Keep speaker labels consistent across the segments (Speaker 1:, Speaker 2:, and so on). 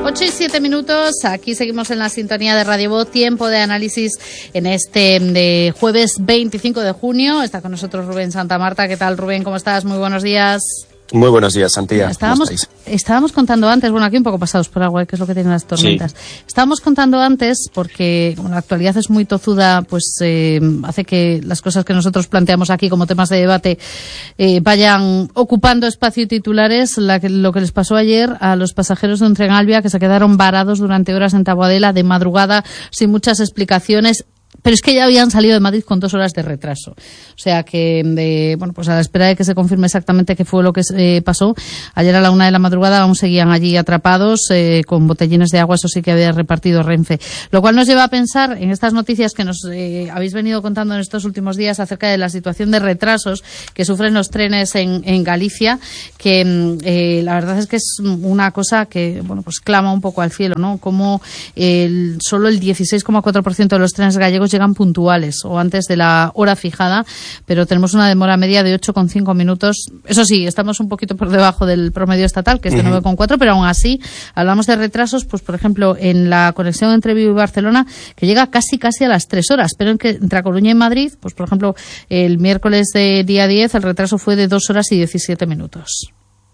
Speaker 1: 8:07, aquí seguimos en la sintonía de Radio Voz, tiempo de análisis en este de jueves 25 de junio. Está con nosotros Rubén Santamarta. ¿Qué tal, Rubén? ¿Cómo estás? Muy buenos días.
Speaker 2: Muy buenos días, Santía.
Speaker 1: Estábamos contando antes, bueno, aquí un poco pasados por agua, que es lo que tienen las tormentas. Sí. Estábamos contando antes, porque como la actualidad es muy tozuda, pues hace que las cosas que nosotros planteamos aquí como temas de debate vayan ocupando espacio y titulares. Lo que les pasó ayer a los pasajeros de un tren Alvia, que se quedaron varados durante horas en Taboadela de madrugada, sin muchas explicaciones. Pero es que ya habían salido de Madrid con 2 horas de retraso. O sea que, pues a la espera de que se confirme exactamente qué fue lo que pasó, ayer a la 1 de la madrugada aún seguían allí atrapados, con botellines de agua, eso sí que había repartido Renfe. Lo cual nos lleva a pensar en estas noticias que nos habéis venido contando en estos últimos días acerca de la situación de retrasos que sufren los trenes en Galicia, que la verdad es que es una cosa que, pues clama un poco al cielo, ¿no? Como solo el 16,4% de los trenes gallegos llegan puntuales o antes de la hora fijada, pero tenemos una demora media de 8,5 minutos. Eso sí, estamos un poquito por debajo del promedio estatal, que es de 9,4, pero aún así hablamos de retrasos, pues por ejemplo, en la conexión entre Vigo y Barcelona, que llega casi a las 3 horas, pero entre A Coruña y Madrid, pues por ejemplo, el miércoles de día 10 el retraso fue de 2 horas y 17 minutos.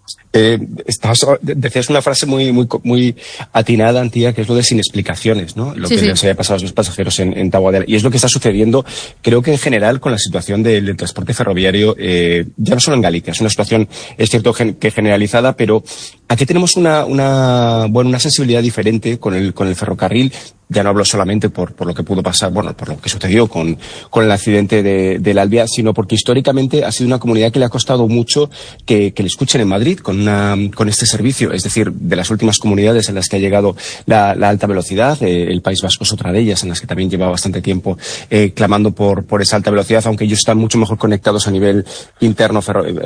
Speaker 2: Decías una frase muy atinada, Antía, que es lo de sin explicaciones, ¿no? Lo que les había pasado a los pasajeros en Taboadela. Y es lo que está sucediendo, creo que en general, con la situación del transporte ferroviario, ya no solo en Galicia. Es una situación, es cierto que generalizada, pero aquí tenemos una sensibilidad diferente con el ferrocarril. Ya no hablo solamente por lo que pudo pasar, por lo que sucedió con el accidente del Alvia, sino porque históricamente ha sido una comunidad que le ha costado mucho que le escuchen en Madrid con este servicio. Es decir, de las últimas comunidades en las que ha llegado la alta velocidad, el País Vasco es otra de ellas, en las que también lleva bastante tiempo clamando por esa alta velocidad, aunque ellos están mucho mejor conectados a nivel interno,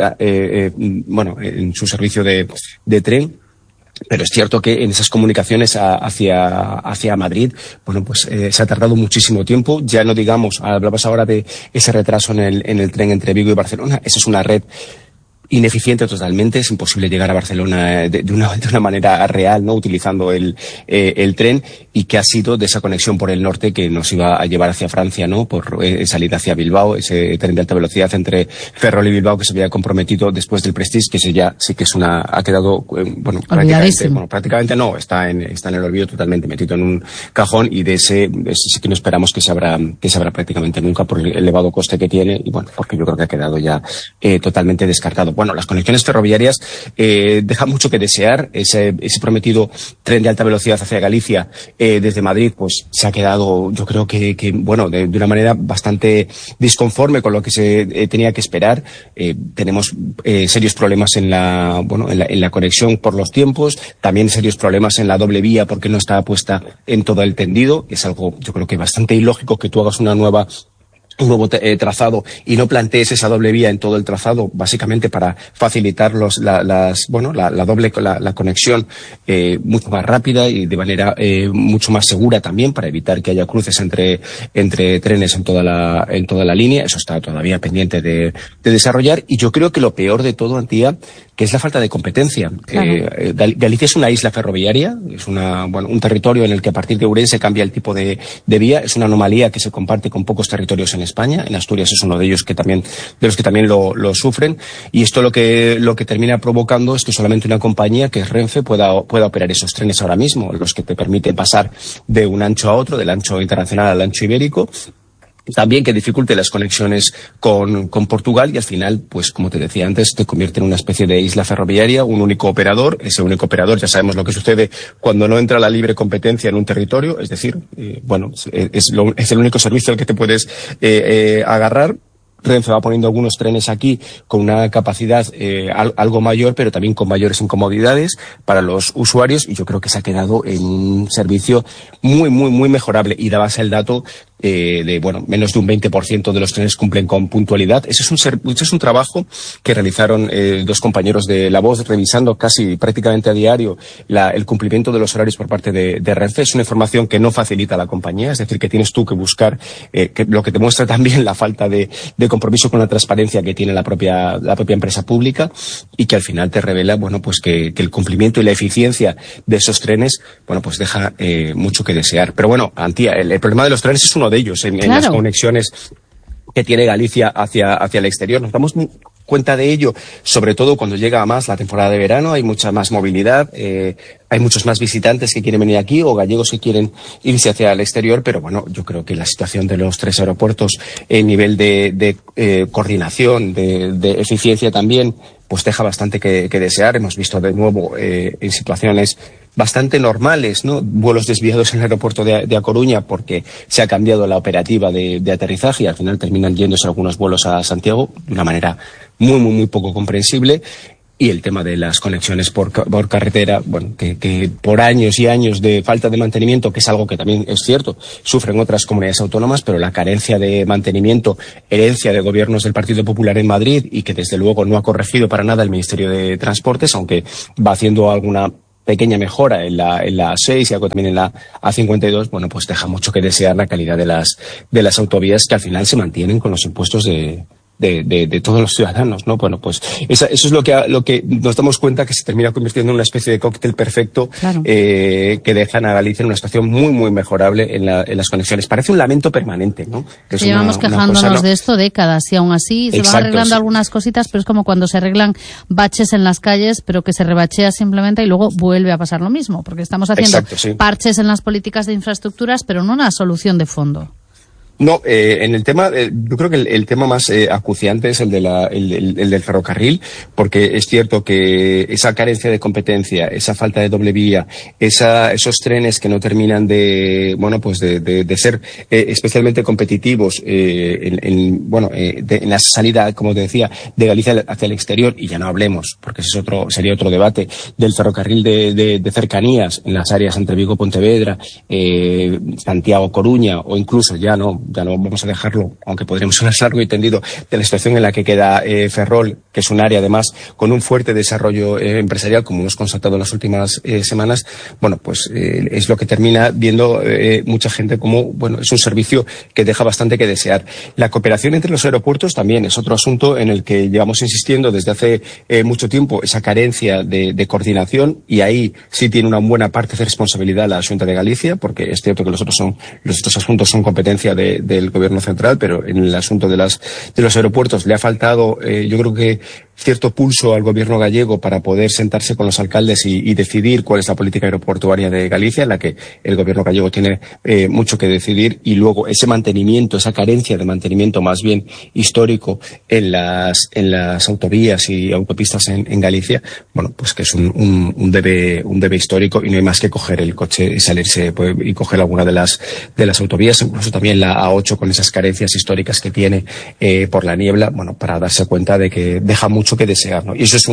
Speaker 2: en su servicio de tren. Pero es cierto que en esas comunicaciones hacia Madrid, se ha tardado muchísimo tiempo. Ya no digamos, hablabas ahora de ese retraso en el tren entre Vigo y Barcelona. Esa es una red ineficiente totalmente, es imposible llegar a Barcelona de una manera real, ¿no? Utilizando el tren, y que ha sido de esa conexión por el norte que nos iba a llevar hacia Francia, ¿no? Por salir hacia Bilbao, ese tren de alta velocidad entre Ferrol y Bilbao que se había comprometido después del Prestige, que ya sí que ha quedado, prácticamente no, está en el olvido, totalmente metido en un cajón, y de ese sí que no esperamos que se abra prácticamente nunca por el elevado coste que tiene, y porque yo creo que ha quedado ya totalmente descartado. Las conexiones ferroviarias dejan mucho que desear. Ese prometido tren de alta velocidad hacia Galicia desde Madrid, pues se ha quedado, yo creo que de una manera bastante disconforme con lo que se tenía que esperar. Tenemos serios problemas en la conexión por los tiempos, también serios problemas en la doble vía porque no está puesta en todo el tendido. Es algo, yo creo que bastante ilógico que tú hagas un nuevo trazado y no plantees esa doble vía en todo el trazado, básicamente para facilitar la conexión mucho más rápida y de manera mucho más segura también, para evitar que haya cruces entre trenes en toda la línea. Eso está todavía pendiente de desarrollar, y yo creo que lo peor de todo, Antía, que es la falta de competencia. Claro. Galicia es una isla ferroviaria, es un territorio en el que a partir de Ourense cambia el tipo de vía. Es una anomalía que se comparte con pocos territorios en España. En Asturias es uno de ellos de los que también lo sufren, y esto lo que termina provocando es que solamente una compañía, que es Renfe, pueda operar esos trenes ahora mismo, los que te permiten pasar de un ancho a otro, del ancho internacional al ancho ibérico. También que dificulte las conexiones con Portugal, y al final, pues como te decía antes, te convierte en una especie de isla ferroviaria, un único operador. Ese único operador, ya sabemos lo que sucede cuando no entra la libre competencia en un territorio, es decir, es el único servicio al que te puedes agarrar. Renfe va poniendo algunos trenes aquí con una capacidad algo mayor, pero también con mayores incomodidades para los usuarios, y yo creo que se ha quedado en un servicio muy, muy, muy mejorable. Y dabas el dato menos de un 20% de los trenes cumplen con puntualidad. Ese es un trabajo que realizaron dos compañeros de La Voz, revisando casi prácticamente a diario el cumplimiento de los horarios por parte de Renfe. Es una información que no facilita a la compañía, es decir, que tienes tú que buscar, lo que te muestra también la falta de compromiso con la transparencia que tiene la propia empresa pública, y que al final te revela, pues que el cumplimiento y la eficiencia de esos trenes, pues deja mucho que desear. Pero bueno, Antía, el problema de los trenes es uno de ellos, en las conexiones que tiene Galicia hacia el exterior. Nos damos cuenta de ello, sobre todo cuando llega más la temporada de verano, hay mucha más movilidad, hay muchos más visitantes que quieren venir aquí o gallegos que quieren irse hacia el exterior, pero bueno, yo creo que la situación de los 3 aeropuertos, el nivel de coordinación, de eficiencia también, pues deja bastante que desear. Hemos visto de nuevo en situaciones bastante normales, ¿no? Vuelos desviados en el aeropuerto de A Coruña porque se ha cambiado la operativa de aterrizaje y al final terminan yéndose algunos vuelos a Santiago de una manera muy, muy, muy poco comprensible. Y el tema de las conexiones por carretera, que por años y años de falta de mantenimiento, que es algo que también es cierto, sufren otras comunidades autónomas, pero la carencia de mantenimiento, herencia de gobiernos del Partido Popular en Madrid, y que desde luego no ha corregido para nada el Ministerio de Transportes, aunque va haciendo alguna pequeña mejora en la A6 y algo también en la A52, pues deja mucho que desear la calidad de las autovías, que al final se mantienen con los impuestos de todos los ciudadanos, ¿no? Pues eso es lo que nos damos cuenta, que se termina convirtiendo en una especie de cóctel perfecto, claro, que dejan a Galicia en una situación muy, muy mejorable en las conexiones. Parece un lamento permanente, ¿no? Que
Speaker 1: llevamos quejándonos de esto décadas, y aún así se van arreglando algunas cositas, pero es como cuando se arreglan baches en las calles, pero que se rebachea simplemente y luego vuelve a pasar lo mismo, porque estamos haciendo parches en las políticas de infraestructuras, pero no una solución de fondo.
Speaker 2: No, en el tema, yo creo que el tema más acuciante es el del ferrocarril, porque es cierto que esa carencia de competencia, esa falta de doble vía, esos trenes que no terminan de ser especialmente competitivos en la salida, como te decía, de Galicia hacia el exterior, y ya no hablemos, porque sería otro debate, del ferrocarril de cercanías en las áreas entre Vigo, Pontevedra, Santiago, Coruña, o incluso ya no vamos a dejarlo, aunque podríamos hablar largo y tendido de la situación en la que queda Ferrol, que es un área además con un fuerte desarrollo empresarial, como hemos constatado en las últimas semanas. Es lo que termina viendo mucha gente como, es un servicio que deja bastante que desear. La cooperación entre los aeropuertos también es otro asunto en el que llevamos insistiendo desde hace mucho tiempo, esa carencia de coordinación, y ahí sí tiene una buena parte de responsabilidad la Xunta de Galicia, porque es cierto que los otros asuntos son competencia del Gobierno central, pero en el asunto de los aeropuertos le ha faltado, yo creo que cierto pulso al Gobierno gallego para poder sentarse con los alcaldes y decidir cuál es la política aeroportuaria de Galicia, en la que el Gobierno gallego tiene mucho que decidir, y luego ese mantenimiento, esa carencia de mantenimiento más bien histórico en las autovías y autopistas en Galicia, que es un debe histórico, y no hay más que coger el coche y salirse y coger alguna de las autovías, incluso también la A8 con esas carencias históricas que tiene por la niebla, para darse cuenta de que deja mucho que desear, ¿no? Y eso es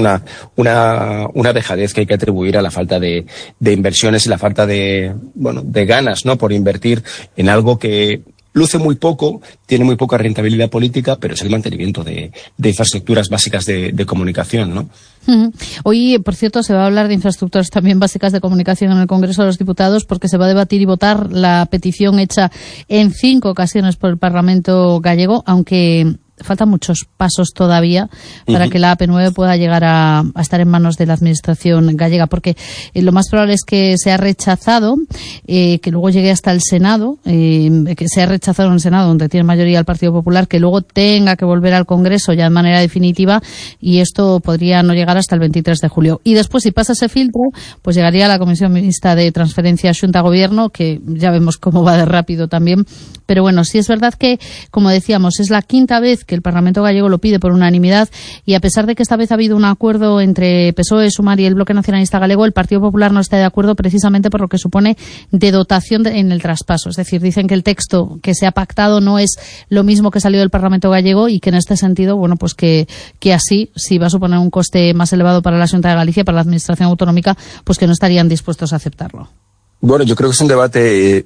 Speaker 2: una dejadez que hay que atribuir a la falta de inversiones y la falta de ganas, ¿no?, por invertir en algo que luce muy poco, tiene muy poca rentabilidad política, pero es el mantenimiento de infraestructuras básicas de comunicación, ¿no?
Speaker 1: Hoy, por cierto, se va a hablar de infraestructuras también básicas de comunicación en el Congreso de los Diputados, porque se va a debatir y votar la petición hecha en 5 ocasiones por el Parlamento gallego, aunque faltan muchos pasos todavía para que la AP9 pueda llegar a estar en manos de la Administración gallega, porque lo más probable es que sea rechazado, que luego llegue hasta el Senado, que sea rechazado en el Senado, donde tiene mayoría el Partido Popular, que luego tenga que volver al Congreso ya de manera definitiva, y esto podría no llegar hasta el 23 de julio. Y después, si pasa ese filtro, pues llegaría a la Comisión Mixta de Transferencia Xunta-Gobierno, que ya vemos cómo va de rápido también. Pero bueno, sí es verdad que, como decíamos, es la 5ª vez que el Parlamento gallego lo pide por unanimidad, y a pesar de que esta vez ha habido un acuerdo entre PSOE, Sumar y el Bloque Nacionalista Galego, el Partido Popular no está de acuerdo, precisamente por lo que supone de dotación en el traspaso. Es decir, dicen que el texto que se ha pactado no es lo mismo que salió del Parlamento gallego, y que en este sentido, que así, si va a suponer un coste más elevado para la Xunta de Galicia, para la Administración autonómica, pues que no estarían dispuestos a aceptarlo.
Speaker 2: Bueno, yo creo que es un debate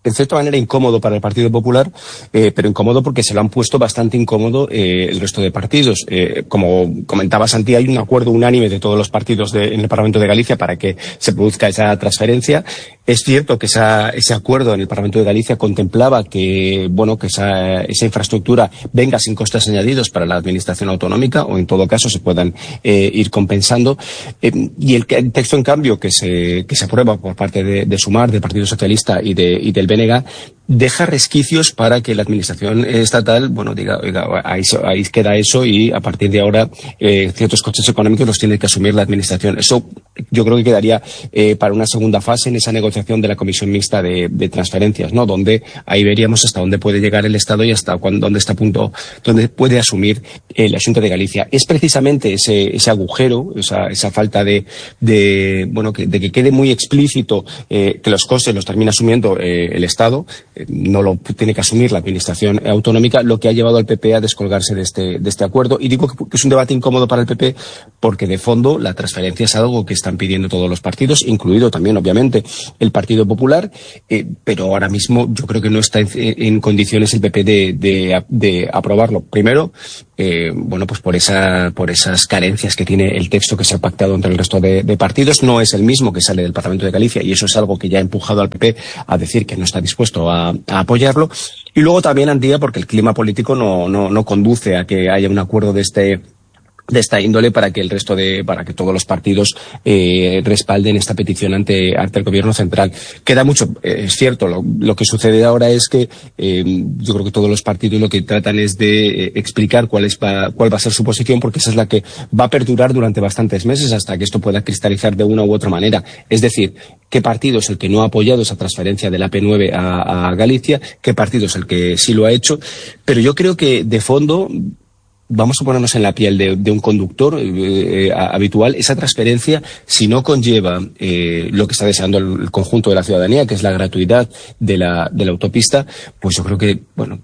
Speaker 2: en cierta manera incómodo para el Partido Popular, pero incómodo porque se lo han puesto bastante incómodo el resto de partidos. Como comentaba Santi, hay un acuerdo unánime de todos los partidos en el Parlamento de Galicia para que se produzca esa transferencia. Es cierto que ese acuerdo en el Parlamento de Galicia contemplaba que esa infraestructura venga sin costes añadidos para la administración autonómica, o en todo caso se puedan ir compensando. Y el texto, en cambio, que se aprueba por parte de Sumar, del Partido Socialista y del BNG, deja resquicios para que la administración estatal, diga, oiga, ahí queda eso, y a partir de ahora ciertos costes económicos los tiene que asumir la administración. Eso yo creo que quedaría para una segunda fase en esa negociación de la Comisión Mixta de Transferencias, ¿no? Donde ahí veríamos hasta dónde puede llegar el Estado y hasta dónde está donde puede asumir la Xunta de Galicia. Es precisamente ese agujero, esa falta de que quede muy explícito que los costes los termina asumiendo el Estado, no lo tiene que asumir la administración autonómica, lo que ha llevado al PP a descolgarse de este acuerdo. Y digo que es un debate incómodo para el PP porque, de fondo, la transferencia es algo que están pidiendo todos los partidos, incluido también, obviamente, el Partido Popular, pero ahora mismo yo creo que no está en condiciones el PP de aprobarlo. Primero, pues por esas carencias que tiene el texto que se ha pactado entre el resto de partidos. No es el mismo que sale del Parlamento de Galicia, y eso es algo que ya ha empujado al PP a decir que no está dispuesto a apoyarlo. Y luego también, Antía, porque el clima político no conduce a que haya un acuerdo de esta índole para que para que todos los partidos respalden esta petición ante el gobierno central. Queda mucho, es cierto, lo que sucede ahora es que yo creo que todos los partidos lo que tratan es de explicar cuál va a ser su posición, porque esa es la que va a perdurar durante bastantes meses hasta que esto pueda cristalizar de una u otra manera. Es decir, qué partido es el que no ha apoyado esa transferencia del AP9 a Galicia, qué partido es el que sí lo ha hecho, pero yo creo que, de fondo, vamos a ponernos en la piel de un conductor habitual. Esa transferencia, si no conlleva lo que está deseando el conjunto de la ciudadanía, que es la gratuidad de la autopista, pues yo creo que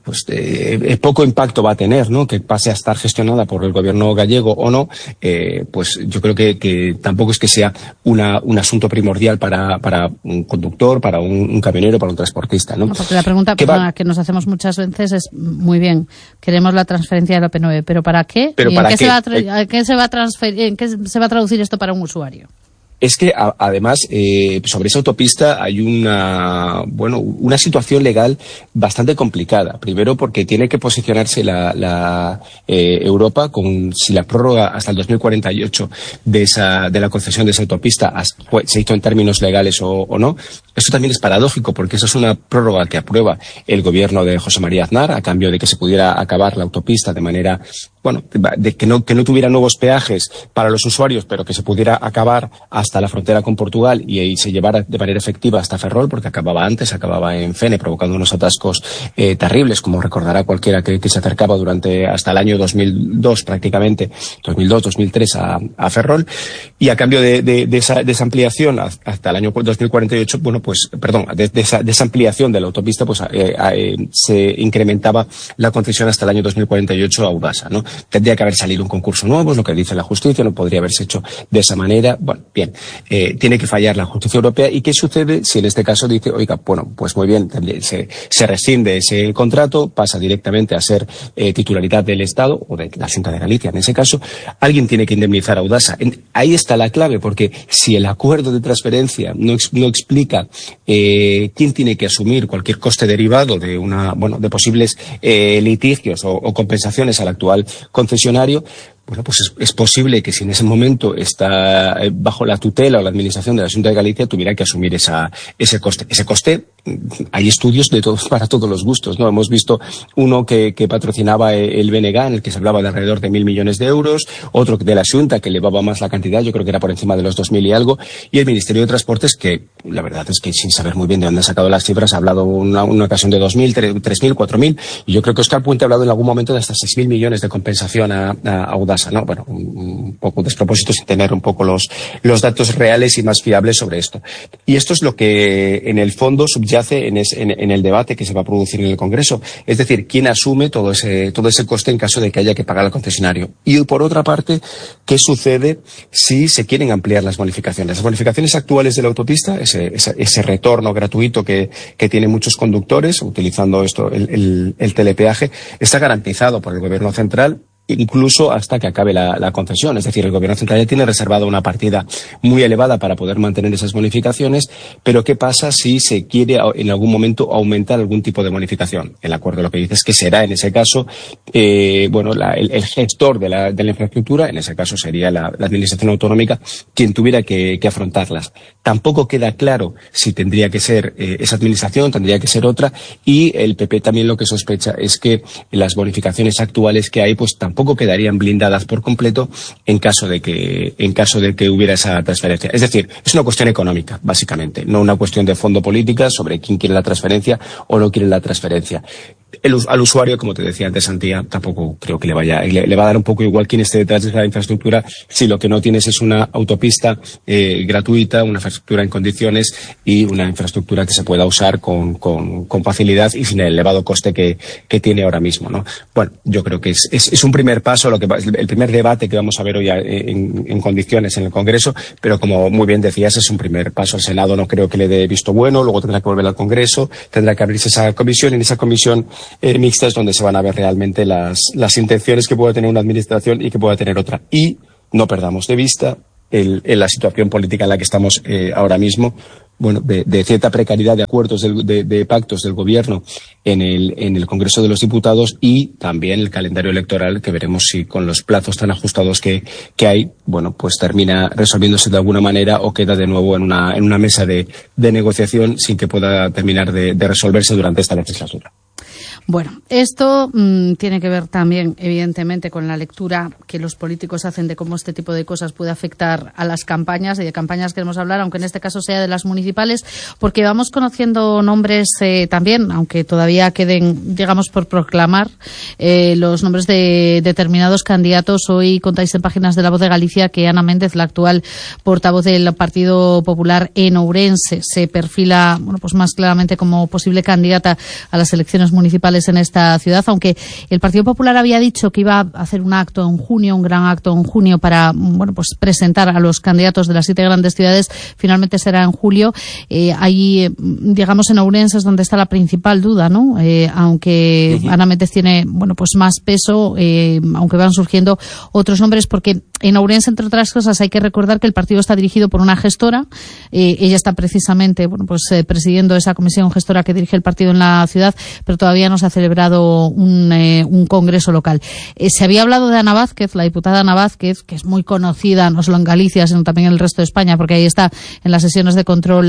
Speaker 2: poco impacto va a tener, ¿no? Que pase a estar gestionada por el gobierno gallego o no, pues yo creo que tampoco es que sea un asunto primordial para un conductor, para un camionero, para un transportista, ¿no?
Speaker 1: No, porque la pregunta que nos hacemos muchas veces es, muy bien, queremos la transferencia del AP9, ¿pero para qué? ¿Y en qué se va a traducir esto para un usuario?
Speaker 2: Es que, además, sobre esa autopista hay una situación legal bastante complicada. Primero, porque tiene que posicionarse la Europa si la prórroga hasta el 2048 de la concesión de esa autopista se hizo en términos legales o no. Esto también es paradójico, porque esa es una prórroga que aprueba el gobierno de José María Aznar a cambio de que se pudiera acabar la autopista de manera, de que no tuviera nuevos peajes para los usuarios, pero que se pudiera acabar hasta la frontera con Portugal y ahí se llevara de manera efectiva hasta Ferrol, porque acababa en Fene, provocando unos atascos terribles, como recordará cualquiera que se acercaba hasta el año 2002 prácticamente, 2003 a Ferrol. Y a cambio de esa ampliación hasta el año 2048, de esa ampliación de la autopista, se incrementaba la concesión hasta el año 2048 a Audasa, ¿no? Tendría que haber salido un concurso nuevo, es lo que dice la justicia, no podría haberse hecho de esa manera. Bueno, bien, tiene que fallar la justicia europea. ¿Y qué sucede si en este caso dice, oiga, pues muy bien, se rescinde ese contrato, pasa directamente a ser titularidad del Estado o de la Xunta de Galicia en ese caso? Alguien tiene que indemnizar a Audasa. Ahí está la clave, porque si el acuerdo de transferencia no explica quién tiene que asumir cualquier coste derivado de posibles litigios o compensaciones al actual concesionario, pues es posible que si en ese momento está bajo la tutela o la administración de la Xunta de Galicia, tuviera que asumir ese coste. Ese coste, hay estudios para todos los gustos, ¿no? Hemos visto uno que patrocinaba el BNG, en el que se hablaba de alrededor de 1.000 millones de euros, otro de la Xunta, que elevaba más la cantidad, yo creo que era por encima de los 2.000 y algo, y el Ministerio de Transportes, que la verdad es que sin saber muy bien de dónde ha sacado las cifras, ha hablado una ocasión de 2.000, 3.000, 4.000, y yo creo que Óscar Puente ha hablado en algún momento de hasta 6.000 millones de compensación a Audasa, ¿no? Bueno, un poco despropósito sin tener un poco los datos reales y más fiables sobre esto. Y esto es lo que en el fondo subyace yace en el debate que se va a producir en el Congreso. Es decir, ¿quién asume todo ese coste en caso de que haya que pagar al concesionario? Y por otra parte, ¿qué sucede si se quieren ampliar las bonificaciones? Las bonificaciones actuales de la autopista, ese retorno gratuito que tienen muchos conductores utilizando el telepeaje, está garantizado por el Gobierno central, incluso hasta que acabe la concesión. Es decir, el Gobierno central ya tiene reservada una partida muy elevada para poder mantener esas bonificaciones, pero ¿qué pasa si se quiere en algún momento aumentar algún tipo de bonificación? El acuerdo lo que dice es que será en ese caso, el gestor de la infraestructura, en ese caso sería la Administración Autonómica, quien tuviera que afrontarlas. Tampoco queda claro si tendría que ser esa administración, tendría que ser otra, y el PP también lo que sospecha es que las bonificaciones actuales que hay, pues tampoco quedarían blindadas por completo en caso de que hubiera esa transferencia. Es decir, es una cuestión económica, básicamente, no una cuestión de fondo política sobre quién quiere la transferencia o no quiere la transferencia. Al usuario, como te decía antes, Antía, tampoco creo que le va a dar un poco igual quién esté detrás de esa infraestructura si lo que no tienes es una autopista gratuita, una infraestructura en condiciones y una infraestructura que se pueda usar con facilidad y sin el elevado coste que tiene ahora mismo, ¿no? Bueno, yo creo que es un primer paso, el primer debate que vamos a ver hoy en condiciones en el Congreso, pero como muy bien decías, es un primer paso. El Senado no creo que le dé visto bueno, luego tendrá que volver al Congreso, tendrá que abrirse esa comisión, y en esa comisión mixta es donde se van a ver realmente las intenciones que puede tener una administración y que pueda tener otra. Y no perdamos de vista en la situación política en la que estamos ahora mismo, de cierta precariedad de acuerdos, de pactos del Gobierno en el Congreso de los Diputados, y también el calendario electoral, que veremos si con los plazos tan ajustados que hay, pues termina resolviéndose de alguna manera o queda de nuevo en una mesa de negociación sin que pueda terminar de resolverse durante esta legislatura.
Speaker 1: Bueno, esto tiene que ver también, evidentemente, con la lectura que los políticos hacen de cómo este tipo de cosas puede afectar a las campañas, y de campañas queremos hablar, aunque en este caso sea de las municipales, porque vamos conociendo nombres también, aunque todavía queden, digamos, por proclamar, los nombres de determinados candidatos. Hoy contáis en páginas de La Voz de Galicia que Ana Méndez, la actual portavoz del Partido Popular en Ourense, se perfila, pues más claramente como posible candidata a las elecciones municipales en esta ciudad, aunque el Partido Popular había dicho que iba a hacer un acto en junio, un gran acto en junio para, pues presentar a los candidatos de las 7 grandes ciudades. Finalmente será en julio. Ahí, digamos, en Ourense es donde está la principal duda, ¿no? Aunque Ana Méndez tiene, pues más peso, aunque van surgiendo otros nombres, porque en Ourense, entre otras cosas, hay que recordar que el partido está dirigido por una gestora. Ella está precisamente, presidiendo esa comisión gestora que dirige el partido en la ciudad, pero todavía no se ha celebrado un congreso local. Se había hablado de Ana Vázquez, la diputada Ana Vázquez, que es muy conocida no solo en Galicia, sino también en el resto de España, porque ahí está en las sesiones de control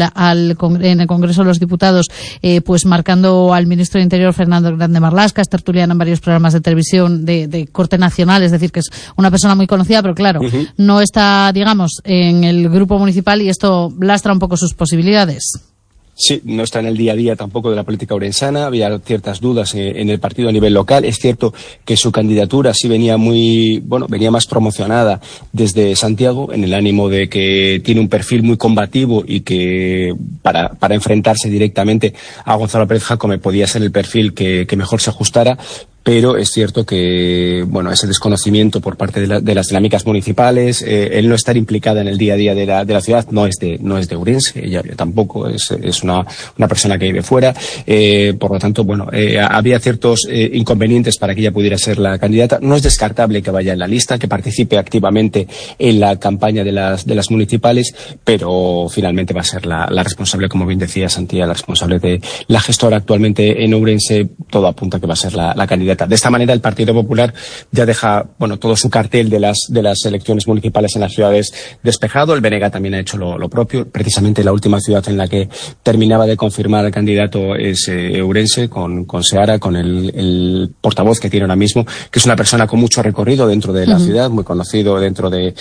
Speaker 1: en el Congreso de los Diputados, pues marcando al ministro de Interior, Fernando Grande Marlaska. Es tertuliana en varios programas de televisión de corte nacional, es decir, que es una persona muy conocida, pero claro, no está, digamos, en el grupo municipal, y esto lastra un poco sus posibilidades.
Speaker 2: Sí, no está en el día a día tampoco de la política orensana. Había ciertas dudas en el partido a nivel local. Es cierto que su candidatura sí venía venía más promocionada desde Santiago, en el ánimo de que tiene un perfil muy combativo y que para enfrentarse directamente a Gonzalo Pérez Jácome podía ser el perfil que mejor se ajustara. Pero es cierto que, ese desconocimiento por parte de las dinámicas municipales, el no estar implicada en el día a día de la ciudad, no es de Ourense, ella tampoco es una persona que vive fuera, por lo tanto, había ciertos inconvenientes para que ella pudiera ser la candidata. No es descartable que vaya en la lista, que participe activamente en la campaña de las municipales, pero finalmente va a ser la responsable, como bien decía Santía, la responsable de la gestora actualmente en Ourense. Todo apunta que va a ser la candidata. De esta manera, el Partido Popular ya deja, todo su cartel de las elecciones municipales en las ciudades despejado. El BNG también ha hecho lo propio. Precisamente la última ciudad en la que terminaba de confirmar al candidato es Ourense, con Seara, con el portavoz que tiene ahora mismo, que es una persona con mucho recorrido dentro de la ciudad, muy conocido dentro de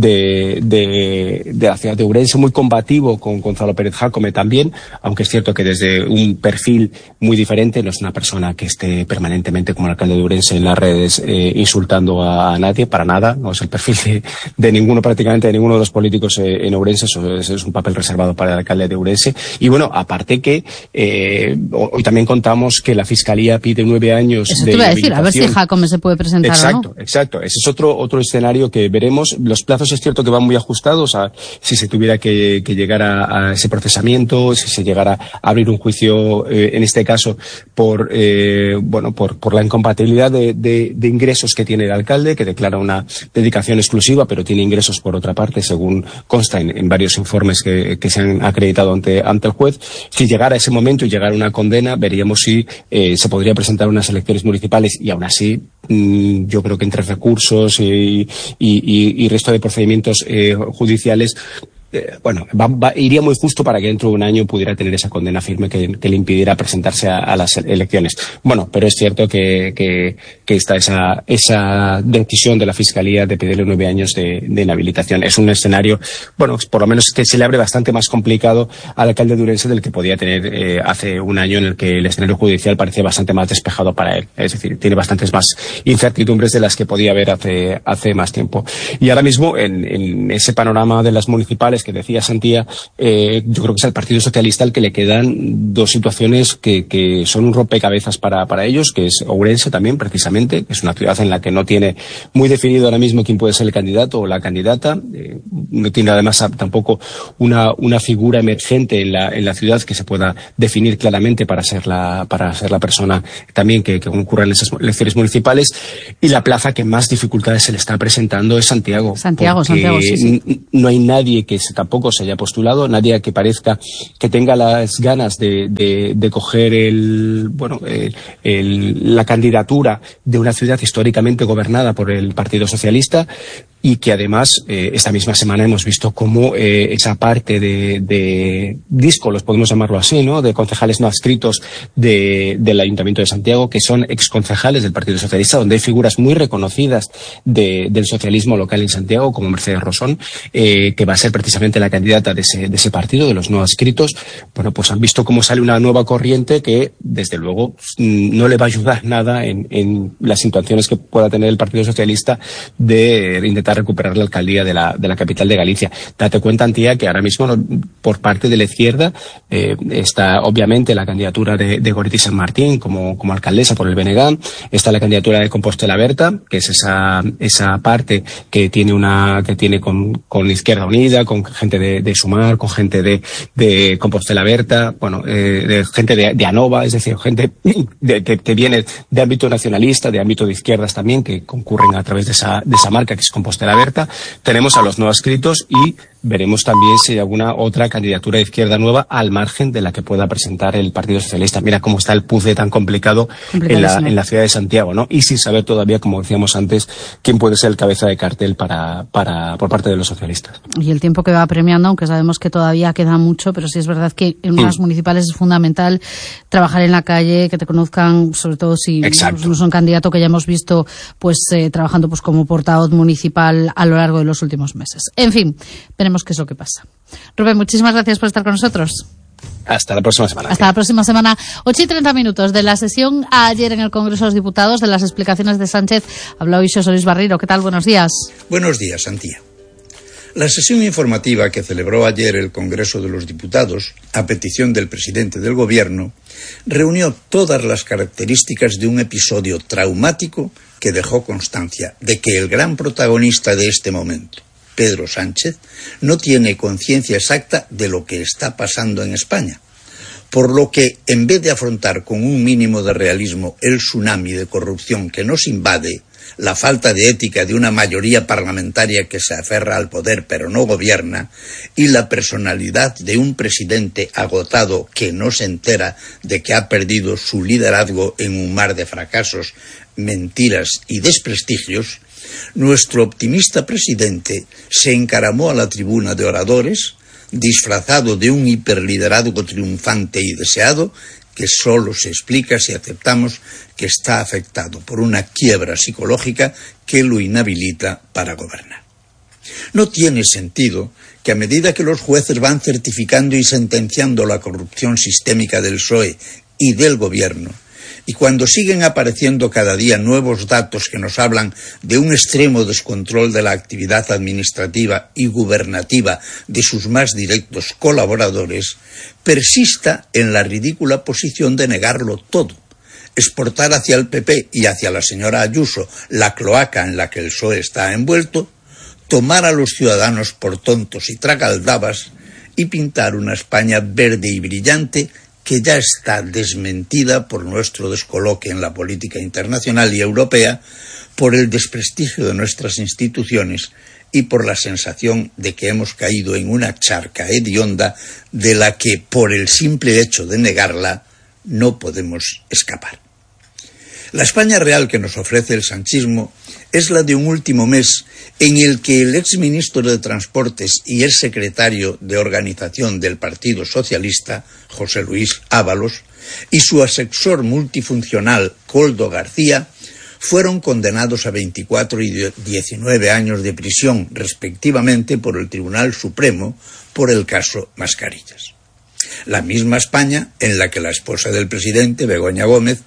Speaker 2: la ciudad de Ourense, muy combativo con Gonzalo Pérez Jácome también, aunque es cierto que desde un perfil muy diferente. No es una persona que esté permanentemente, como como el alcalde de Ourense en las redes insultando a nadie, para nada, no es el perfil de ninguno, prácticamente de ninguno de los políticos en Ourense, eso es un papel reservado para el alcalde de Ourense. Y bueno, aparte que hoy también contamos que la Fiscalía pide 9 años
Speaker 1: eso
Speaker 2: de
Speaker 1: te iba a decir, a ver si Jácome se puede presentar
Speaker 2: exacto,
Speaker 1: o no.
Speaker 2: Exacto, ese es otro escenario que veremos. Los plazos es cierto que van muy ajustados a si se tuviera que llegar a ese procesamiento, si se llegara a abrir un juicio, en este caso, por la incompatibilidad de ingresos que tiene el alcalde, que declara una dedicación exclusiva, pero tiene ingresos por otra parte, según consta en varios informes que se han acreditado ante el juez. Si llegara ese momento y llegara una condena, veríamos si se podría presentar unas elecciones municipales, y aún así yo creo que entre recursos y resto de procedimientos judiciales, iría muy justo para que dentro de un año pudiera tener esa condena firme que le impidiera presentarse a las elecciones. Bueno, pero es cierto que está esa decisión de la Fiscalía de pedirle 9 años de inhabilitación. Es un escenario, por lo menos que se le abre bastante más complicado al alcalde de Ourense del que podía tener hace un año, en el que el escenario judicial parecía bastante más despejado para él. Es decir, tiene bastantes más incertidumbres de las que podía haber hace más tiempo. Y ahora mismo, en ese panorama de las municipales que decía Santía, yo creo que es al Partido Socialista el que le quedan dos situaciones que son un rompecabezas para ellos, que es Ourense también, precisamente, que es una ciudad en la que no tiene muy definido ahora mismo quién puede ser el candidato o la candidata. No tiene además tampoco una figura emergente en la ciudad que se pueda definir claramente para ser la persona también que concurra en esas elecciones municipales. Y la plaza que más dificultades se le está presentando es Santiago. Santiago, sí. No hay nadie que tampoco se haya postulado, nadie que parezca que tenga las ganas de coger la candidatura de una ciudad históricamente gobernada por el Partido Socialista, y que además esta misma semana hemos visto cómo esa parte de díscolos, podemos llamarlo así, ¿no?, de concejales no adscritos del Ayuntamiento de Santiago, que son exconcejales del Partido Socialista, donde hay figuras muy reconocidas del socialismo local en Santiago, como Mercedes Rosón, que va a ser precisamente la candidata de ese partido, de los no adscritos. Bueno, pues han visto cómo sale una nueva corriente que, desde luego, no le va a ayudar nada en las intenciones que pueda tener el Partido Socialista de intentar recuperar la alcaldía de la capital de Galicia. Date cuenta, Antía, que ahora mismo por parte de la izquierda está obviamente la candidatura de Goretti San Martín como alcaldesa por el BNG, está la candidatura de Compostela Berta, que es esa parte que tiene con Izquierda Unida, con gente de Sumar, con gente de Compostela Berta, de gente de Anova, es decir, gente que viene de ámbito nacionalista, de ámbito de izquierdas también, que concurren a través de esa marca que es Compostela Berta. Tenemos a los no adscritos y veremos también si hay alguna otra candidatura de izquierda nueva al margen de la que pueda presentar el Partido Socialista. Mira cómo está el puzzle tan complicado en la ciudad de Santiago, ¿no? Y sin saber todavía, como decíamos antes, quién puede ser el cabeza de cartel por parte de los socialistas.
Speaker 1: Y el tiempo que va premiando, aunque sabemos que todavía queda mucho, pero sí es verdad que en unas municipales es fundamental trabajar en la calle, que te conozcan, sobre todo si no es un candidato que ya hemos visto trabajando como portavoz municipal a lo largo de los últimos meses. En fin, veremos qué es lo que pasa. Rubén, muchísimas gracias por estar con nosotros.
Speaker 2: Hasta la próxima semana.
Speaker 1: Hasta la próxima semana. 8:30 de la sesión ayer en el Congreso de los Diputados, de las explicaciones de Sánchez. Habló hoy Xosé Luis Barriro. ¿Qué tal? Buenos días.
Speaker 3: Buenos días, Santía. La sesión informativa que celebró ayer el Congreso de los Diputados, a petición del presidente del Gobierno, reunió todas las características de un episodio traumático que dejó constancia de que el gran protagonista de este momento, Pedro Sánchez, no tiene conciencia exacta de lo que está pasando en España, por lo que, en vez de afrontar con un mínimo de realismo el tsunami de corrupción que nos invade, la falta de ética de una mayoría parlamentaria que se aferra al poder pero no gobierna, y la personalidad de un presidente agotado que no se entera de que ha perdido su liderazgo en un mar de fracasos, mentiras y desprestigios, nuestro optimista presidente se encaramó a la tribuna de oradores, disfrazado de un hiperliderazgo triunfante y deseado, que solo se explica si aceptamos que está afectado por una quiebra psicológica que lo inhabilita para gobernar. No tiene sentido que a medida que los jueces van certificando y sentenciando la corrupción sistémica del PSOE y del Gobierno, Y cuando siguen apareciendo cada día nuevos datos que nos hablan de un extremo descontrol de la actividad administrativa y gubernativa de sus más directos colaboradores, persista en la ridícula posición de negarlo todo, exportar hacia el PP y hacia la señora Ayuso la cloaca en la que el PSOE está envuelto, tomar a los ciudadanos por tontos y tragaldabas y pintar una España verde y brillante que ya está desmentida por nuestro descoloque en la política internacional y europea, por el desprestigio de nuestras instituciones y por la sensación de que hemos caído en una charca hedionda de la que, por el simple hecho de negarla, no podemos escapar. La España real que nos ofrece el sanchismo es la de un último mes en el que el exministro de Transportes y el secretario de Organización del Partido Socialista, José Luis Ábalos, y su asesor multifuncional, Koldo García, fueron condenados a 24 y 19 años de prisión, respectivamente, por el Tribunal Supremo por el caso Mascarillas. La misma España en la que la esposa del presidente, Begoña Gómez,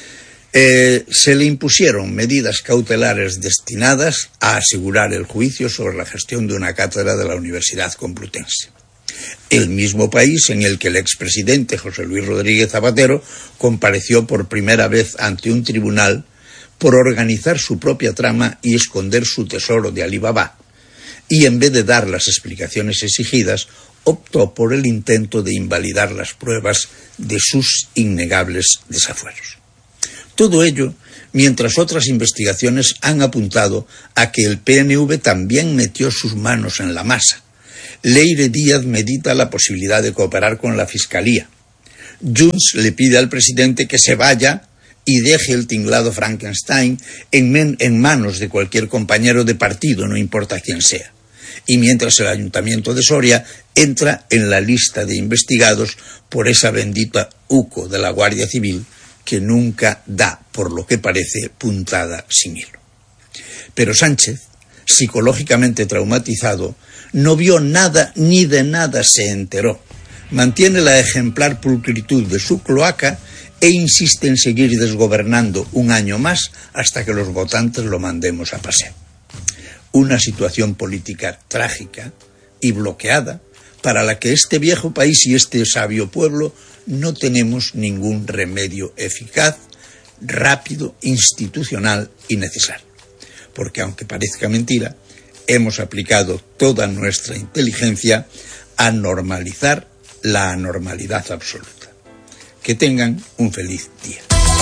Speaker 3: se le impusieron medidas cautelares destinadas a asegurar el juicio sobre la gestión de una cátedra de la Universidad Complutense. El mismo país en el que el expresidente José Luis Rodríguez Zapatero compareció por primera vez ante un tribunal por organizar su propia trama y esconder su tesoro de Alibaba, y en vez de dar las explicaciones exigidas, optó por el intento de invalidar las pruebas de sus innegables desafueros. Todo ello mientras otras investigaciones han apuntado a que el PNV también metió sus manos en la masa. Leire Díaz medita la posibilidad de cooperar con la Fiscalía. Junts le pide al presidente que se vaya y deje el tinglado Frankenstein en manos de cualquier compañero de partido, no importa quién sea. Y mientras el Ayuntamiento de Soria entra en la lista de investigados por esa bendita UCO de la Guardia Civil, que nunca da, por lo que parece, puntada sin hilo. Pero Sánchez, psicológicamente traumatizado, no vio nada ni de nada se enteró. Mantiene la ejemplar pulcritud de su cloaca e insiste en seguir desgobernando un año más hasta que los votantes lo mandemos a paseo. Una situación política trágica y bloqueada para la que este viejo país y este sabio pueblo no tenemos ningún remedio eficaz, rápido, institucional y necesario. Porque aunque parezca mentira, hemos aplicado toda nuestra inteligencia a normalizar la anormalidad absoluta. Que tengan un feliz día.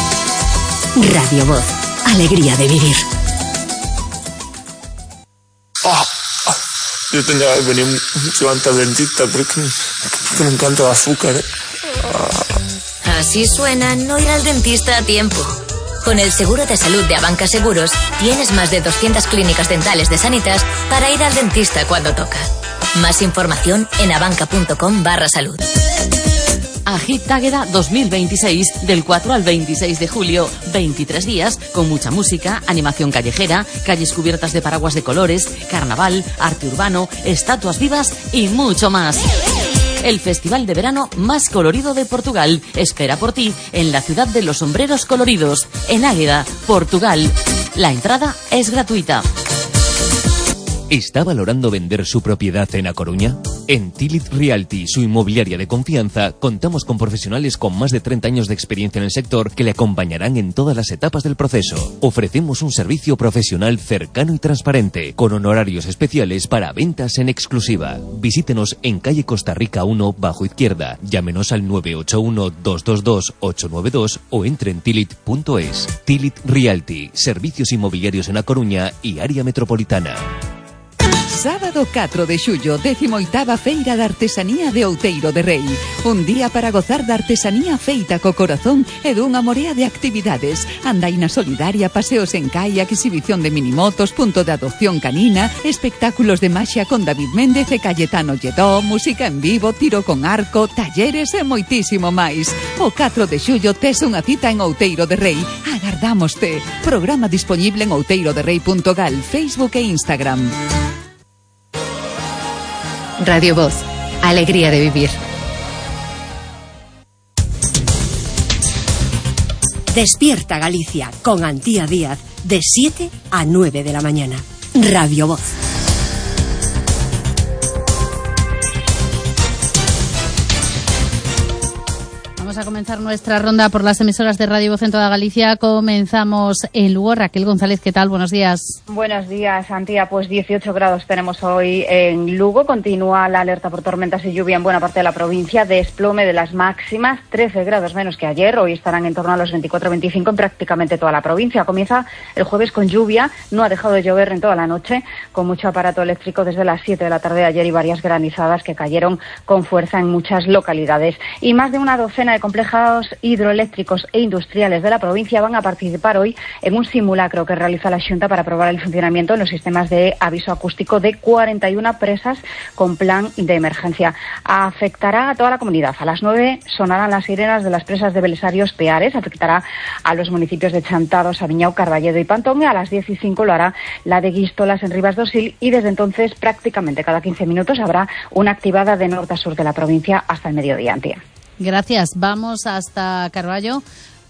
Speaker 4: Radio Voz, alegría de vivir.
Speaker 5: Yo tendría que venir mucho antes al dentista porque me encanta el azúcar.
Speaker 4: Así suena no ir al dentista a tiempo. Con el seguro de salud de Abanca Seguros, tienes más de 200 clínicas dentales de Sanitas para ir al dentista cuando toca. Más información en abanca.com/salud.
Speaker 6: Agit Águeda 2026, del 4 al 26 de julio, 23 días, con mucha música, animación callejera, calles cubiertas de paraguas de colores, carnaval, arte urbano, estatuas vivas y mucho más. El festival de verano más colorido de Portugal espera por ti en la ciudad de los sombreros coloridos, en Águeda, Portugal. La entrada es gratuita.
Speaker 7: ¿Está valorando vender su propiedad en A Coruña? En Tilit Realty, su inmobiliaria de confianza, contamos con profesionales con más de 30 años de experiencia en el sector que le acompañarán en todas las etapas del proceso. Ofrecemos un servicio profesional cercano y transparente, con honorarios especiales para ventas en exclusiva. Visítenos en calle Costa Rica 1, bajo izquierda. Llámenos al 981-222-892 o entre en tilit.es. Tilit Realty, servicios inmobiliarios en A Coruña y área metropolitana.
Speaker 8: Sábado 4 de xullo, 18ª Feira de Artesanía de Outeiro de Rei. Un día para gozar da artesanía feita co corazón e dunha morea de actividades. Andaina solidaria, paseos en kayak, exhibición de minimotos, punto de adopción canina, espectáculos de maxia con David Méndez e Cayetano Lledó, música en vivo, tiro con arco, talleres e moitísimo máis. O 4 de xullo tes unha cita en Outeiro de Rei. Agardámoste. Programa disponible en outeiroderrei.gal, Facebook e Instagram.
Speaker 9: Radio Voz, alegría de vivir.
Speaker 10: Despierta Galicia con Antía Díaz de 7 a 9 de la mañana. Radio Voz.
Speaker 1: Vamos a comenzar nuestra ronda por las emisoras de Radio Voz en toda Galicia. Comenzamos en Lugo. Raquel González, ¿qué tal? Buenos días.
Speaker 11: Buenos días, Antía. Pues 18 grados tenemos hoy en Lugo. Continúa la alerta por tormentas y lluvia en buena parte de la provincia. Desplome de las máximas, 13 grados menos que ayer. Hoy estarán en torno a los 24-25 en prácticamente toda la provincia. Comienza el jueves con lluvia. No ha dejado de llover en toda la noche, con mucho aparato eléctrico desde las 7 de la tarde de ayer y varias granizadas que cayeron con fuerza en muchas localidades. Y más de una docena de complejos hidroeléctricos e industriales de la provincia van a participar hoy en un simulacro que realiza la Xunta para probar el funcionamiento en los sistemas de aviso acústico de 41 presas con plan de emergencia. Afectará a toda la comunidad. A las 9 sonarán las sirenas de las presas de Belesarios Peares. Afectará a los municipios de Chantado, Sabiñao, Carballedo y Pantón. Y a las 10:05 lo hará la de Guístolas en Ribas do Sil. Y desde entonces, prácticamente cada 15 minutos, habrá una activada de norte a sur de la provincia hasta el mediodía. Antía.
Speaker 1: Gracias. Vamos hasta Carballo,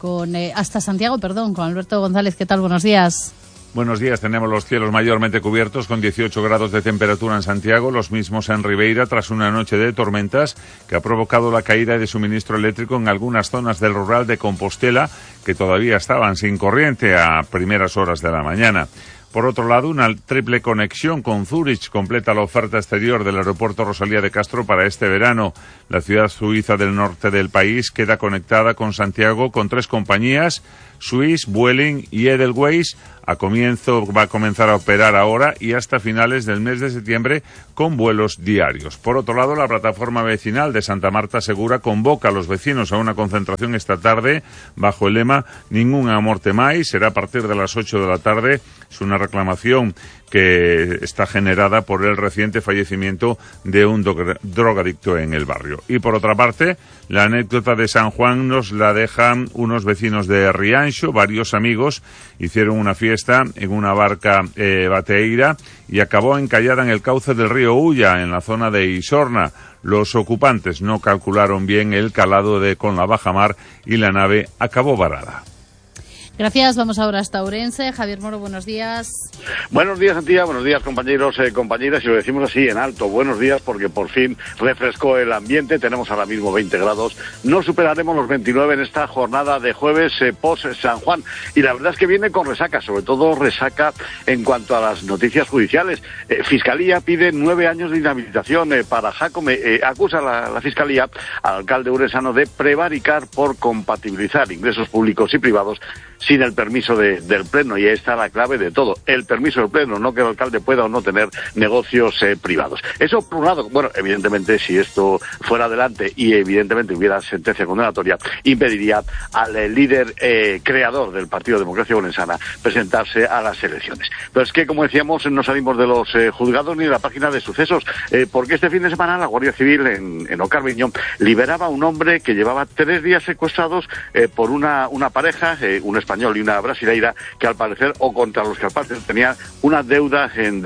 Speaker 1: hasta Santiago, con Alberto González. ¿Qué tal? Buenos días.
Speaker 12: Buenos días. Tenemos los cielos mayormente cubiertos con 18 grados de temperatura en Santiago, los mismos en Ribeira, tras una noche de tormentas que ha provocado la caída de suministro eléctrico en algunas zonas del rural de Compostela, que todavía estaban sin corriente a primeras horas de la mañana. Por otro lado, una triple conexión con Zúrich completa la oferta exterior del aeropuerto Rosalía de Castro para este verano. La ciudad suiza del norte del país queda conectada con Santiago con 3 compañías, Swiss, Vueling y Edelweiss. Va a comenzar a operar ahora y hasta finales del mes de septiembre con vuelos diarios. Por otro lado, la plataforma vecinal de Santa Marta Segura convoca a los vecinos a una concentración esta tarde bajo el lema Ningún amorte máis. Será a partir de las 8 de la tarde. Es una reclamación que está generada por el reciente fallecimiento de un drogadicto en el barrio. Y por otra parte, la anécdota de San Juan nos la dejan unos vecinos de Rianxo. Varios amigos hicieron una fiesta en una barca bateeira y acabó encallada en el cauce del río Ulla, en la zona de Isorna. Los ocupantes no calcularon bien el calado con la bajamar y la nave acabó varada.
Speaker 1: Gracias. Vamos ahora hasta Ourense. Javier Moro, buenos días.
Speaker 13: Buenos días, Antía. Buenos días, compañeros, compañeras. Y lo decimos así, en alto. Buenos días, porque por fin refrescó el ambiente. Tenemos ahora mismo 20 grados. No superaremos los 29 en esta jornada de jueves post-San Juan. Y la verdad es que viene con resaca, sobre todo resaca en cuanto a las noticias judiciales. Fiscalía pide 9 años de inhabilitación para Jacome. Acusa la Fiscalía al alcalde urensano de prevaricar por compatibilizar ingresos públicos y privados sin el permiso del Pleno, y ahí está la clave de todo, el permiso del Pleno, no que el alcalde pueda o no tener negocios privados. Eso por un lado, bueno, evidentemente si esto fuera adelante y evidentemente hubiera sentencia condenatoria, impediría al líder creador del Partido Democracia Orensana presentarse a las elecciones. Pero es que, como decíamos, no salimos de los juzgados ni de la página de sucesos, porque este fin de semana la Guardia Civil en Ocarviño liberaba a un hombre que llevaba 3 días secuestrados por una pareja, un español y una brasileira, que al parecer, o contra los que al parecer tenían una deuda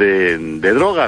Speaker 13: de drogas.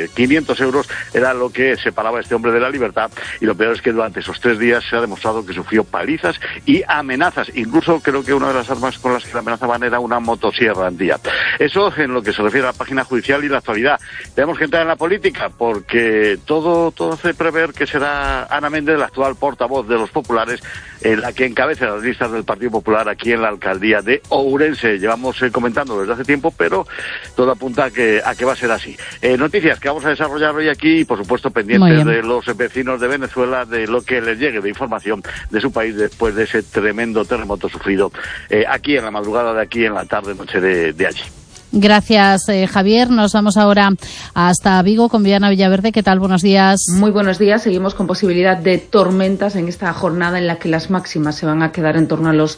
Speaker 13: 500 euros era lo que separaba a este hombre de la libertad, y lo peor es que durante esos 3 días se ha demostrado que sufrió palizas y amenazas. Incluso creo que una de las armas con las que le amenazaban era una motosierra antía. Eso en lo que se refiere a la página judicial y la actualidad. Tenemos que entrar en la política, porque todo hace prever que será Ana Méndez, la actual portavoz de los populares, la que encabece las listas del Partido Popular aquí en la alcaldía de Ourense. Llevamos comentando desde hace tiempo, pero todo apunta a que va a ser así. Noticias que vamos a desarrollar hoy aquí, y por supuesto pendientes de los vecinos de Venezuela, de lo que les llegue de información de su país después de ese tremendo terremoto sufrido aquí en la madrugada de aquí, en la tarde-noche de allí.
Speaker 1: Gracias, Javier. Nos vamos ahora hasta Vigo con Viviana Villaverde. ¿Qué tal? Buenos días.
Speaker 14: Muy buenos días. Seguimos con posibilidad de tormentas en esta jornada en la que las máximas se van a quedar en torno a los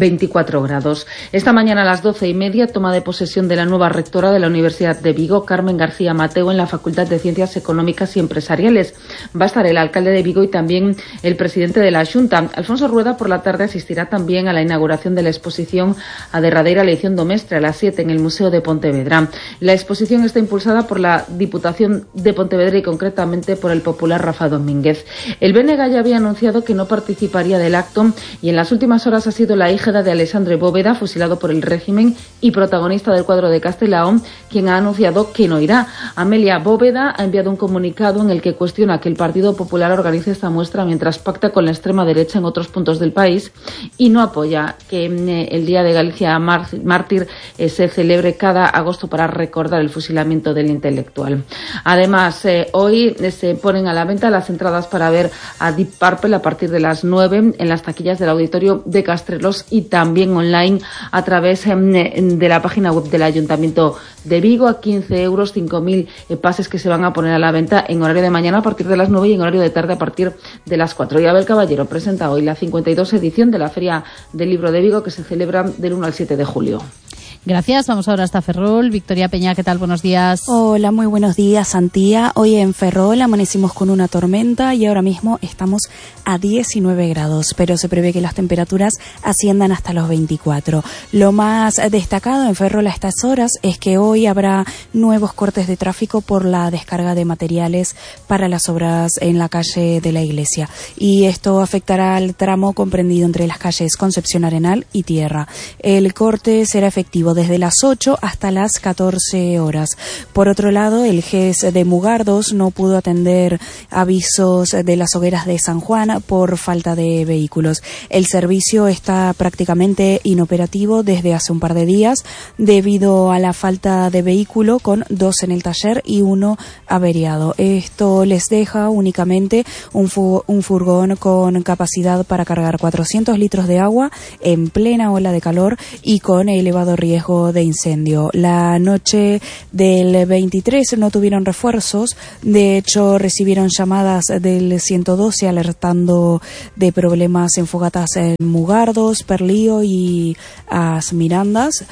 Speaker 14: 24 grados. Esta mañana a las 12:30, toma de posesión de la nueva rectora de la Universidad de Vigo, Carmen García Mateo, en la Facultad de Ciencias Económicas y Empresariales. Va a estar el alcalde de Vigo y también el presidente de la Xunta. Alfonso Rueda, por la tarde, asistirá también a la inauguración de la exposición A derradeira elección do mestre a las 7 en el Museo de de Pontevedra. La exposición está impulsada por la Diputación de Pontevedra y concretamente por el popular Rafa Domínguez. El BNG ya había anunciado que no participaría del acto y en las últimas horas ha sido la hija de Alessandro Bóveda, fusilado por el régimen y protagonista del cuadro de Castelao, quien ha anunciado que no irá. Amelia Bóveda ha enviado un comunicado en el que cuestiona que el Partido Popular organice esta muestra mientras pacta con la extrema derecha en otros puntos del país y no apoya que el Día de Galicia Mártir se celebre cada agosto para recordar el fusilamiento del intelectual. Además, hoy se ponen a la venta las entradas para ver a Deep Purple a partir de las 9 en las taquillas del Auditorio de Castrelos y también online a través de la página web del Ayuntamiento de Vigo a 15 euros, 5.000 pases que se van a poner a la venta en horario de mañana a partir de las 9 y en horario de tarde a partir de las 4. Y Abel Caballero presenta hoy la 52 edición de la Feria del Libro de Vigo que se celebra del 1 al 7 de julio.
Speaker 1: Gracias, vamos ahora hasta Ferrol. Victoria Peña, ¿qué tal? Buenos días.
Speaker 15: Hola, muy buenos días, Antía. Hoy en Ferrol amanecimos con una tormenta y ahora mismo estamos a 19 grados, pero se prevé que las temperaturas asciendan hasta los 24. Lo más destacado en Ferrol a estas horas es que hoy habrá nuevos cortes de tráfico por la descarga de materiales para las obras en la calle de la iglesia. Y esto afectará al tramo comprendido entre las calles Concepción Arenal y Tierra. El corte será efectivo desde las 8 hasta las 14 horas. Por otro lado, el GES de Mugardos no pudo atender avisos de las hogueras de San Juan por falta de vehículos. El servicio está prácticamente inoperativo desde hace un par de días debido a la falta de vehículo, con 2 en el taller y 1 averiado. Esto les deja únicamente un furgón con capacidad para cargar 400 litros de agua en plena ola de calor y con elevado riesgo de incendio. La noche del 23 no tuvieron refuerzos, de hecho recibieron llamadas del 112 alertando de problemas en fogatas en Mugardos, Perlío y As Mirandas,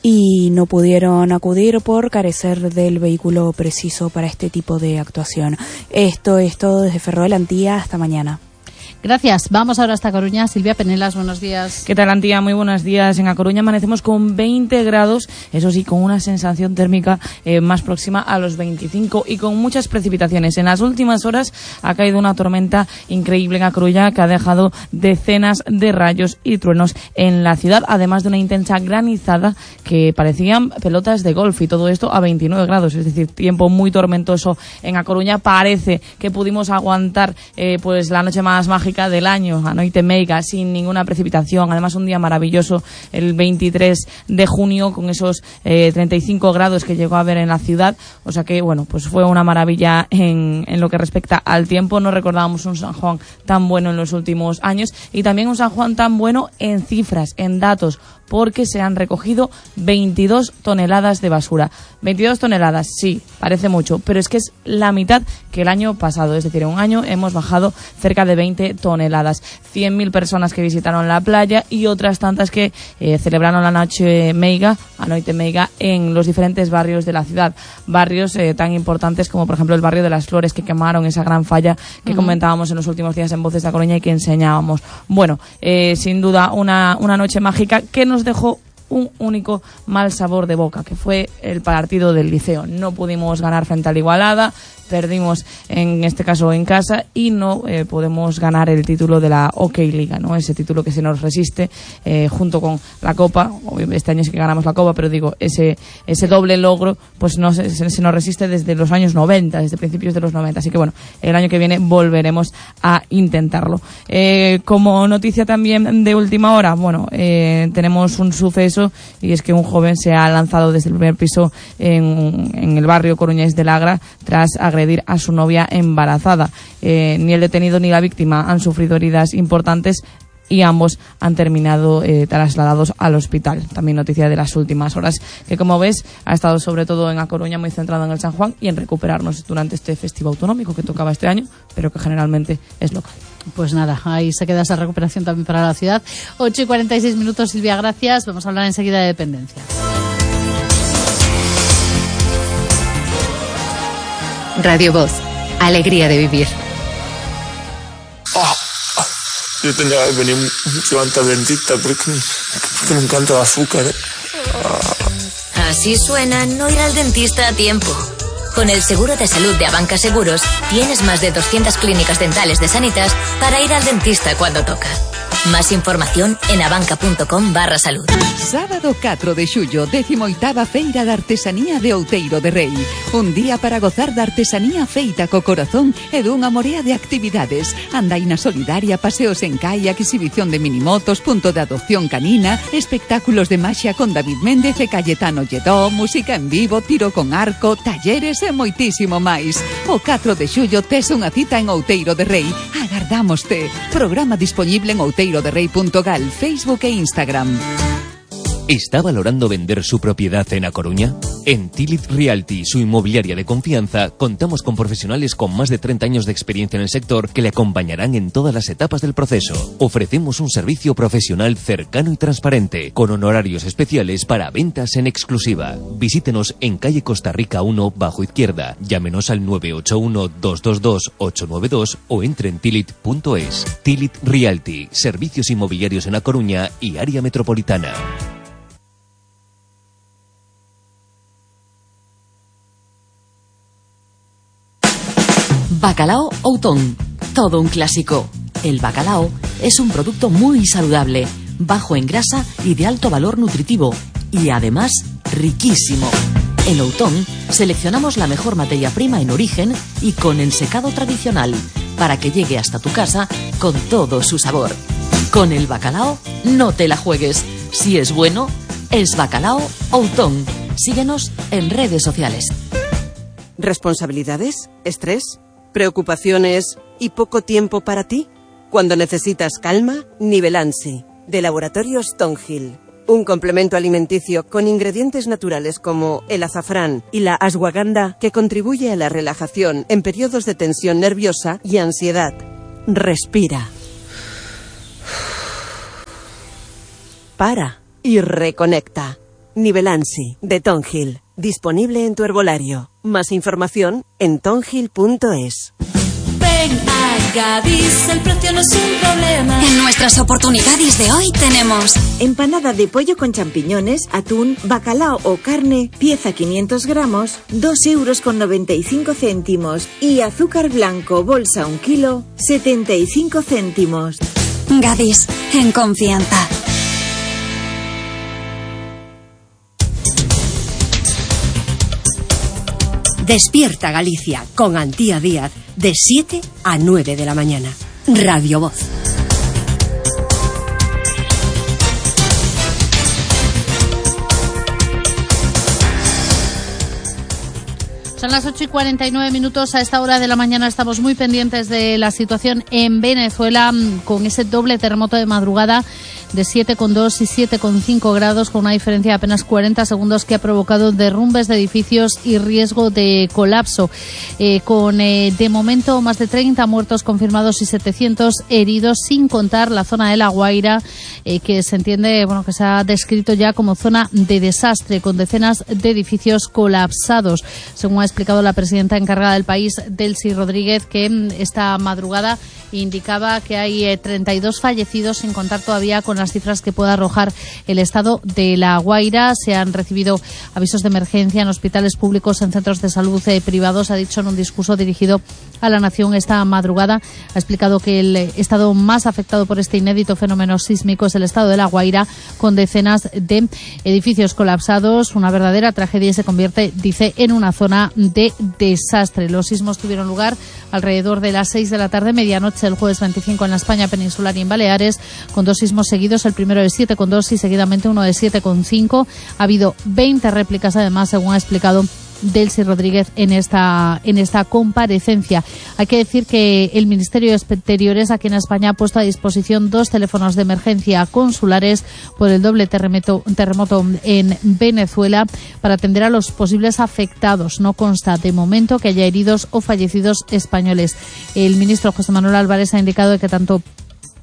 Speaker 15: y no pudieron acudir por carecer del vehículo preciso para este tipo de actuación. Esto es todo desde Ferrol, Antía, hasta mañana.
Speaker 1: Gracias. Vamos ahora hasta Coruña. Silvia Penelas, buenos días.
Speaker 16: ¿Qué tal, Antía? Muy buenos días. En A Coruña amanecemos con 20 grados, eso sí, con una sensación térmica más próxima a los 25 y con muchas precipitaciones. En las últimas horas ha caído una tormenta increíble en A Coruña que ha dejado decenas de rayos y truenos en la ciudad, además de una intensa granizada que parecían pelotas de golf, y todo esto a 29 grados, es decir, tiempo muy tormentoso en A Coruña. Parece que pudimos aguantar pues la noche más mágica del año, a noite meiga, sin ninguna precipitación. Además, un día maravilloso el 23 de junio con esos 35 grados que llegó a haber en la ciudad. O sea que, bueno, pues fue una maravilla en lo que respecta al tiempo. No recordábamos un San Juan tan bueno en los últimos años, y también un San Juan tan bueno en cifras, en datos, porque se han recogido 22 toneladas de basura. 22 toneladas, sí, parece mucho, pero es que es la mitad que el año pasado. Es decir, en un año hemos bajado cerca de 20 toneladas. 100.000 personas que visitaron la playa y otras tantas que celebraron la noche meiga, a noite meiga, en los diferentes barrios de la ciudad. Barrios tan importantes como, por ejemplo, el barrio de las Flores, que quemaron esa gran falla que comentábamos en los últimos días en Voces de A Coruña y que enseñábamos. Bueno, sin duda una noche mágica que nos dejó un único mal sabor de boca, que fue el partido del Liceo. No pudimos ganar frente al Igualada, perdimos en este caso en casa y no podemos ganar el título de la OK Liga, ¿no? Ese título que se nos resiste junto con la Copa. Este año sí que ganamos la Copa, pero digo, ese doble logro pues no se nos resiste desde los años 90, desde principios de los 90. Así que bueno, el año que viene volveremos a intentarlo. Como noticia también de última hora, bueno, tenemos un suceso, y es que un joven se ha lanzado desde el primer piso en el barrio coruñés de Lagra tras agredir a su novia embarazada. Ni el detenido ni la víctima han sufrido heridas importantes y ambos han terminado trasladados al hospital. También noticia de las últimas horas, que como ves ha estado sobre todo en A Coruña muy centrado en el San Juan y en recuperarnos durante este festivo autonómico que tocaba este año, pero que generalmente es local.
Speaker 1: Pues nada, ahí se queda esa recuperación también para la ciudad. 8:46, Silvia, gracias. Vamos a hablar enseguida de dependencia.
Speaker 9: Radio Voz, alegría de vivir.
Speaker 5: Yo tendría que venir mucho antes al dentista porque me encanta el azúcar.
Speaker 4: Así suena no ir al dentista a tiempo. Con el seguro de salud de Abanca Seguros, tienes más de 200 clínicas dentales de Sanitas para ir al dentista cuando toca. Más información en abanca.com/salud.
Speaker 8: Sábado 4 de xullo, 18ª Feira de Artesanía de Outeiro de Rei. Un día para gozar da artesanía feita co corazón e dunha morea de actividades. Andaina solidaria, paseos en kayak, exhibición de minimotos, punto de adopción canina, espectáculos de maxia con David Méndez e Cayetano Lledó, música en vivo, tiro con arco, talleres e moitísimo máis. O 4 de xullo tes unha cita en Outeiro de Rei. Agardámoste. Programa disponible en outeiroderrei.gal, Facebook e Instagram.
Speaker 7: ¿Está valorando vender su propiedad en A Coruña? En Tilit Realty, su inmobiliaria de confianza, contamos con profesionales con más de 30 años de experiencia en el sector que le acompañarán en todas las etapas del proceso. Ofrecemos un servicio profesional cercano y transparente, con honorarios especiales para ventas en exclusiva. Visítenos en calle Costa Rica 1, bajo izquierda. Llámenos al 981-222-892 o entre en tilit.es. Tilit Realty, servicios inmobiliarios en A Coruña y área metropolitana.
Speaker 6: Bacalao Outón, todo un clásico. El bacalao es un producto muy saludable, bajo en grasa y de alto valor nutritivo, y además riquísimo. En Outón seleccionamos la mejor materia prima en origen y con ensecado tradicional, para que llegue hasta tu casa con todo su sabor. Con el bacalao no te la juegues. Si es bueno, es Bacalao Outón. Síguenos en redes sociales.
Speaker 17: ¿Responsabilidades? ¿Estrés? ¿Preocupaciones y poco tiempo para ti? Cuando necesitas calma, Nivelansi, de Laboratorios Tonhill. Un complemento alimenticio con ingredientes naturales como el azafrán y la ashwagandha que contribuye a la relajación en periodos de tensión nerviosa y ansiedad. Respira. Para y reconecta. Nivelansi, de Tonhill. Disponible en tu herbolario. Más información en tonhill.es.
Speaker 18: Ven a Gadis, el precio no es un problema.
Speaker 19: En nuestras oportunidades de hoy tenemos
Speaker 20: empanada de pollo con champiñones, atún, bacalao o carne, pieza 500 gramos, 2,95 €, y azúcar blanco, bolsa 1 kilo, 75 céntimos.
Speaker 19: Gadis, en confianza.
Speaker 10: Despierta Galicia con Antía Díaz de 7 a 9 de la mañana. Radio Voz.
Speaker 1: Son las 8:49. A esta hora de la mañana estamos muy pendientes de la situación en Venezuela, con ese doble terremoto de madrugada de 7,2 y 7,5 grados, con una diferencia de apenas 40 segundos que ha provocado derrumbes de edificios y riesgo de colapso, con de momento más de 30 muertos confirmados y 700 heridos, sin contar la zona de La Guaira, que se entiende, que se ha descrito ya como zona de desastre, con decenas de edificios colapsados, según ha explicado la presidenta encargada del país, Delcy Rodríguez, que esta madrugada indicaba que hay 32 fallecidos, sin contar todavía con las cifras que pueda arrojar el estado de La Guaira. Se han recibido avisos de emergencia en hospitales públicos, en centros de salud privados. Ha dicho en un discurso dirigido a la nación esta madrugada, ha explicado que el estado más afectado por este inédito fenómeno sísmico es el estado de La Guaira, con decenas de edificios colapsados, una verdadera tragedia, y se convierte, dice, en una zona de desastre. Los sismos tuvieron lugar alrededor de las 6 de la tarde, medianoche el jueves 25 en la España peninsular y en Baleares, con 2 sismos seguidos, el primero de 7,2 y seguidamente uno de 7,5. Ha habido 20 réplicas, además, según ha explicado Delcy Rodríguez en esta comparecencia. Hay que decir que el Ministerio de Exteriores aquí en España ha puesto a disposición 2 teléfonos de emergencia consulares por el doble terremoto en Venezuela, para atender a los posibles afectados. No consta de momento que haya heridos o fallecidos españoles. El ministro José Manuel Álvarez ha indicado que tanto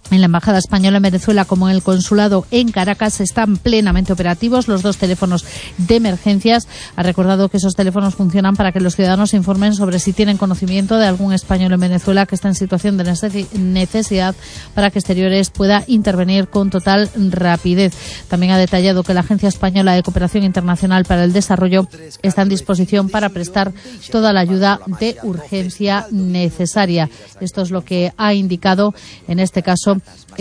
Speaker 1: En la Embajada Española en Venezuela como en el Consulado en Caracas están plenamente operativos los 2 teléfonos de emergencias. Ha recordado que esos teléfonos funcionan para que los ciudadanos se informen sobre si tienen conocimiento de algún español en Venezuela que está en situación de necesidad, para que Exteriores pueda intervenir con total rapidez. También ha detallado que la Agencia Española de Cooperación Internacional para el Desarrollo está en disposición para prestar toda la ayuda de urgencia necesaria. Esto es lo que ha indicado en este caso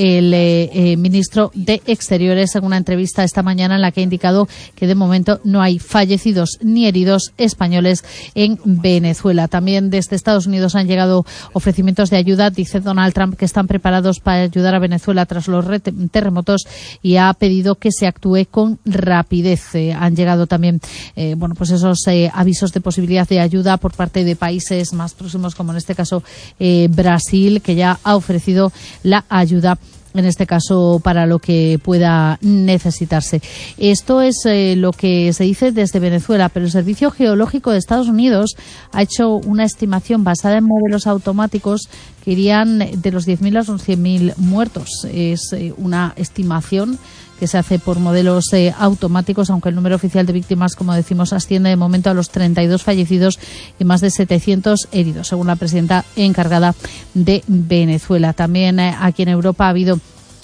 Speaker 1: el ministro de Exteriores en una entrevista esta mañana, en la que ha indicado que de momento no hay fallecidos ni heridos españoles en Venezuela. También desde Estados Unidos han llegado ofrecimientos de ayuda. Dice Donald Trump que están preparados para ayudar a Venezuela tras los terremotos y ha pedido que se actúe con rapidez. Han llegado también esos avisos de posibilidad de ayuda por parte de países más próximos, como en este caso Brasil, que ya ha ofrecido la ayuda, en este caso, para lo que pueda necesitarse. Esto es lo que se dice desde Venezuela, pero el Servicio Geológico de Estados Unidos ha hecho una estimación basada en modelos automáticos que irían de los 10.000 a los 100.000 muertos. Es una estimación que se hace por modelos automáticos, aunque el número oficial de víctimas, como decimos, asciende de momento a los 32 fallecidos y más de 700 heridos, según la presidenta encargada de Venezuela. También aquí en Europa ha habido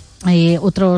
Speaker 1: otros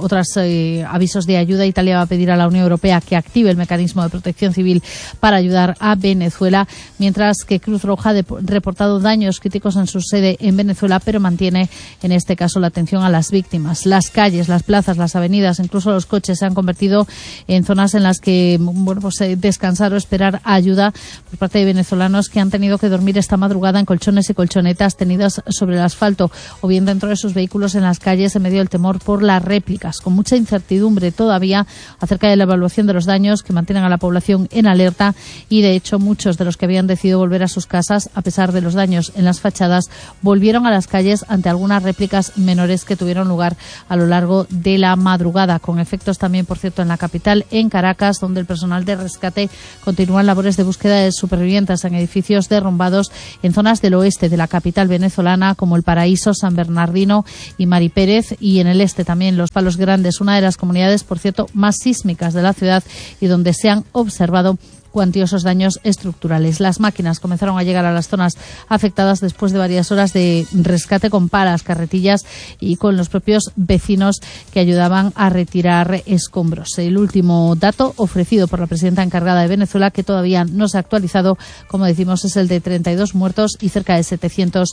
Speaker 1: avisos de ayuda. Italia va a pedir a la Unión Europea que active el mecanismo de protección civil para ayudar a Venezuela, mientras que Cruz Roja ha reportado daños críticos en su sede en Venezuela, pero mantiene en este caso la atención a las víctimas. Las calles, las plazas, las avenidas, incluso los coches se han convertido en zonas en las que descansar o esperar ayuda por parte de venezolanos que han tenido que dormir esta madrugada en colchones y colchonetas tendidas sobre el asfalto, o bien dentro de sus vehículos en las calles en medio del temor por las réplicas, con mucha incertidumbre todavía acerca de la evaluación de los daños que mantienen a la población en alerta. Y de hecho muchos de los que habían decidido volver a sus casas, a pesar de los daños en las fachadas, volvieron a las calles ante algunas réplicas menores que tuvieron lugar a lo largo de la madrugada, con efectos también, por cierto, en la capital, en Caracas, donde el personal de rescate continúa labores de búsqueda de supervivientes en edificios derrumbados en zonas del oeste de la capital venezolana, como El Paraíso, San Bernardino y Mari Pérez, y en el este también Los Palos Grandes, una de las comunidades, por cierto, más sísmicas de la ciudad y donde se han observado cuantiosos daños estructurales. Las máquinas comenzaron a llegar a las zonas afectadas después de varias horas de rescate con palas, carretillas y con los propios vecinos que ayudaban a retirar escombros. El último dato ofrecido por la presidenta encargada de Venezuela, que todavía no se ha actualizado, como decimos, es el de 32 muertos y cerca de 700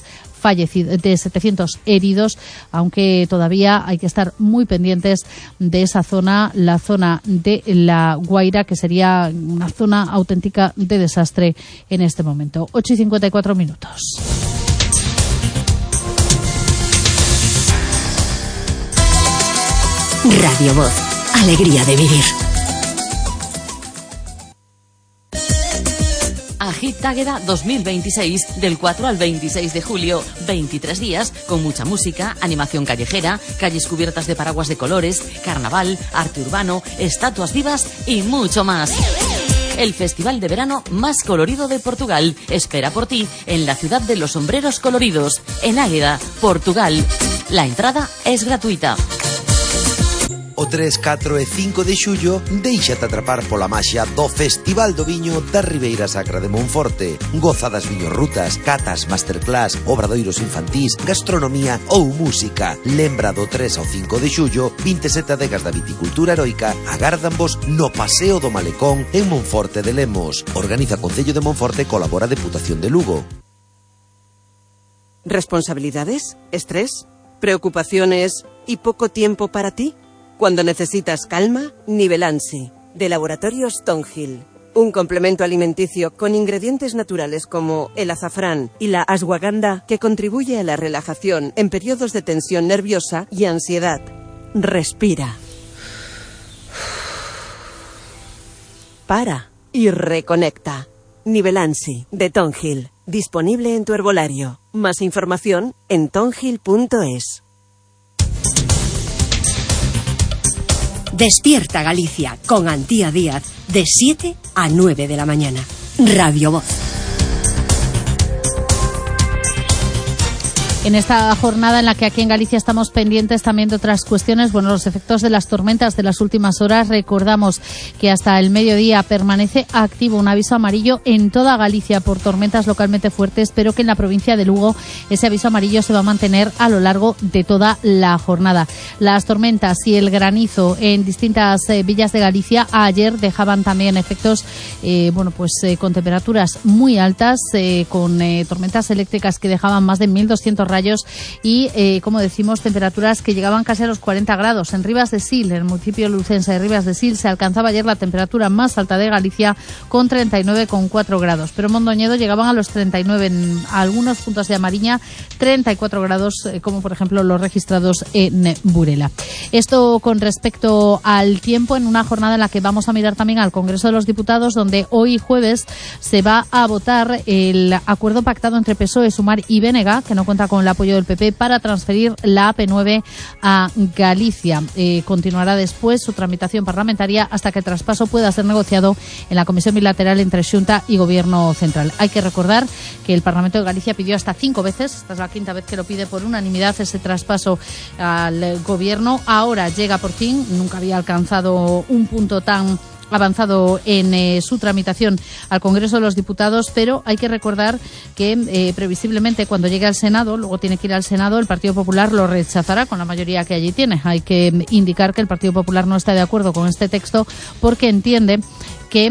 Speaker 1: heridos, aunque todavía hay que estar muy pendientes de esa zona, la zona de La Guaira, que sería una zona auténtica de desastre en este momento. 8:54 minutos.
Speaker 10: Radio Voz, alegría de vivir.
Speaker 6: Agit Tágueda 2026, del 4 al 26 de julio, 23 días, con mucha música, animación callejera, calles cubiertas de paraguas de colores, carnaval, arte urbano, estatuas vivas y mucho más. El festival de verano más colorido de Portugal espera por ti en la ciudad de los sombreros coloridos, en Águeda, Portugal. La entrada es gratuita.
Speaker 21: O 3, 4 e 5 de xullo, déixate atrapar pola maxia do Festival do Viño da Ribeira Sacra de Monforte. Goza das viñorrutas, catas, masterclass, obradoiros infantís, gastronomía ou música. Lembra do 3 ao 5 de xullo, 27 adegas da viticultura heroica agárdanvos no Paseo do Malecón en Monforte de Lemos. Organiza Concello de Monforte, colabora Deputación de Lugo.
Speaker 17: ¿Responsabilidades? ¿Estrés? ¿Preocupaciones y poco tiempo para ti? Cuando necesitas calma, Nivelansi, de Laboratorios Tonghil. Un complemento alimenticio con ingredientes naturales como el azafrán y la ashwagandha que contribuye a la relajación en periodos de tensión nerviosa y ansiedad. Respira. Para y reconecta. Nivelansi, de Tonghil. Disponible en tu herbolario. Más información en tonghil.es.
Speaker 10: Despierta Galicia con Antía Díaz de 7 a 9 de la mañana. Radio Voz.
Speaker 1: En esta jornada en la que aquí en Galicia estamos pendientes también de otras cuestiones, bueno, los efectos de las tormentas de las últimas horas. Recordamos que hasta el mediodía permanece activo un aviso amarillo en toda Galicia por tormentas localmente fuertes, pero que en la provincia de Lugo ese aviso amarillo se va a mantener a lo largo de toda la jornada. Las tormentas y el granizo en distintas villas de Galicia ayer dejaban también efectos con temperaturas muy altas, con tormentas eléctricas que dejaban más de 1.200 rayos y, como decimos, temperaturas que llegaban casi a los 40 grados. En Ribas de Sil, en el municipio lucense de Ribas de Sil, se alcanzaba ayer la temperatura más alta de Galicia con 39,4 grados. Pero en Mondoñedo llegaban a los 39, en algunos puntos de Amariña 34 grados, como por ejemplo los registrados en Burela. Esto con respecto al tiempo, en una jornada en la que vamos a mirar también al Congreso de los Diputados, donde hoy jueves se va a votar el acuerdo pactado entre PSOE, Sumar y BNG, que no cuenta con el apoyo del PP, para transferir la AP9 a Galicia. Continuará después su tramitación parlamentaria hasta que el traspaso pueda ser negociado en la Comisión Bilateral entre Xunta y Gobierno Central. Hay que recordar que el Parlamento de Galicia pidió hasta 5 veces, esta es la quinta vez que lo pide por unanimidad, ese traspaso al Gobierno. Ahora llega por fin, nunca había alcanzado un punto tan avanzado en su tramitación al Congreso de los Diputados, pero hay que recordar que previsiblemente cuando llegue al Senado, luego tiene que ir al Senado, el Partido Popular lo rechazará con la mayoría que allí tiene. Hay que indicar que el Partido Popular no está de acuerdo con este texto porque entiende que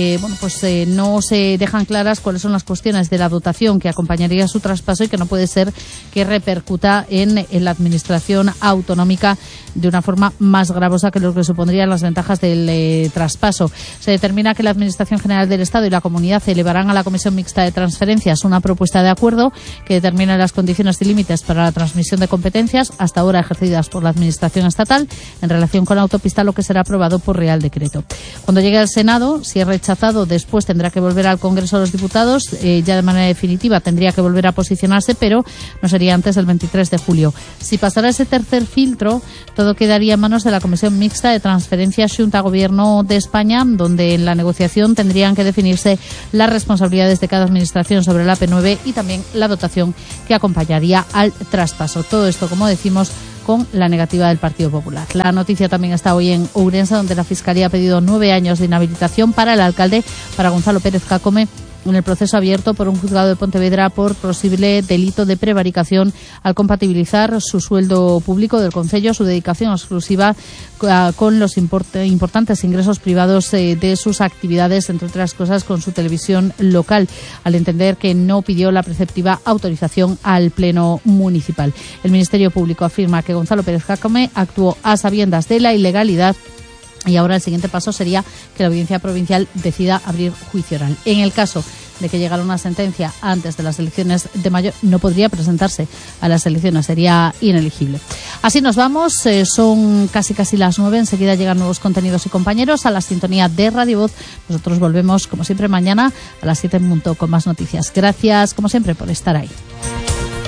Speaker 1: no se dejan claras cuáles son las cuestiones de la dotación que acompañaría su traspaso y que no puede ser que repercuta en la administración autonómica de una forma más gravosa que lo que supondrían las ventajas del traspaso. Se determina que la Administración General del Estado y la Comunidad elevarán a la Comisión Mixta de Transferencias una propuesta de acuerdo que determine las condiciones y límites para la transmisión de competencias hasta ahora ejercidas por la Administración estatal en relación con la autopista, lo que será aprobado por Real Decreto. Cuando llegue al Senado, si es rechazado, después tendrá que volver al Congreso de los Diputados, ya de manera definitiva tendría que volver a posicionarse, pero no sería antes del 23 de julio. Si pasara ese tercer filtro, todo quedaría en manos de la Comisión Mixta de Transferencias Xunta-Gobierno de España, donde en la negociación tendrían que definirse las responsabilidades de cada administración sobre la AP9 y también la dotación que acompañaría al traspaso. Todo esto, como decimos, con la negativa del Partido Popular. La noticia también está hoy en Ourense, donde la Fiscalía ha pedido 9 años de inhabilitación para el alcalde, para Gonzalo Pérez Jácome, en el proceso abierto por un juzgado de Pontevedra por posible delito de prevaricación al compatibilizar su sueldo público del concello, su dedicación exclusiva con los importantes ingresos privados de sus actividades, entre otras cosas con su televisión local, al entender que no pidió la preceptiva autorización al Pleno Municipal. El Ministerio Público afirma que Gonzalo Pérez Jácome actuó a sabiendas de la ilegalidad y ahora el siguiente paso sería que la Audiencia Provincial decida abrir juicio oral. En el caso de que llegara una sentencia antes de las elecciones de mayo, no podría presentarse a las elecciones, sería inelegible. Así nos vamos, son casi las 9, enseguida llegan nuevos contenidos y compañeros a la sintonía de Radio Voz. Nosotros volvemos, como siempre, mañana a las 7 en punto con más noticias. Gracias, como siempre, por estar ahí.